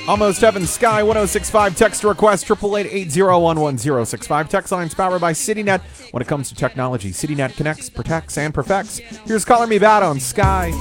Almost Heaven Sky 1065 text request 888-801-1065. Text lines powered by CityNet. When it comes to technology, CityNet connects, protects, and perfects. Here's Color Me Bad on Sky.